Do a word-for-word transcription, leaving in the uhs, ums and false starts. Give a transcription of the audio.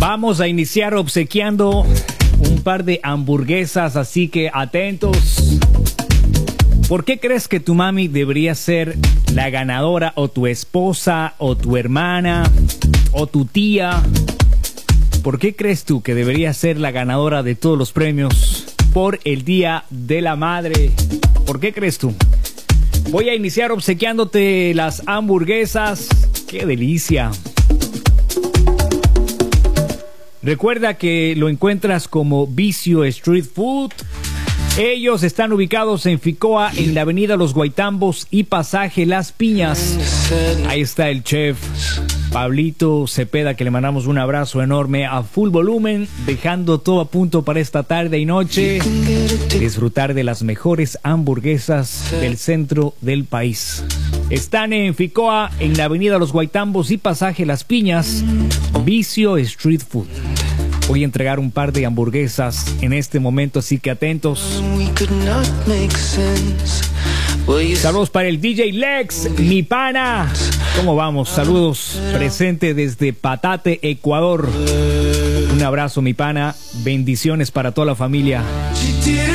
Vamos a iniciar obsequiando un par de hamburguesas, así que atentos. ¿Por qué crees que tu mami debería ser la ganadora, o tu esposa, o tu hermana, o tu tía? ¿Por qué crees tú que debería ser la ganadora de todos los premios por el Día de la Madre? ¿Por qué crees tú? Voy a iniciar obsequiándote las hamburguesas. ¡Qué delicia! Recuerda que lo encuentras como Vicio Street Food. Ellos están ubicados en Ficoa, en la avenida Los Guaitambos y pasaje Las Piñas. Ahí está el chef Pablito Cepeda, que le mandamos un abrazo enorme a full volumen, dejando todo a punto para esta tarde y noche. Disfrutar de las mejores hamburguesas del centro del país. Están en Ficoa, en la avenida Los Guaitambos y pasaje Las Piñas. Vicio Street Food. Voy a entregar un par de hamburguesas en este momento, así que atentos. Saludos para el D J Lex, mi pana. ¿Cómo vamos? Saludos, presente desde Patate, Ecuador. Un abrazo, mi pana. Bendiciones para toda la familia.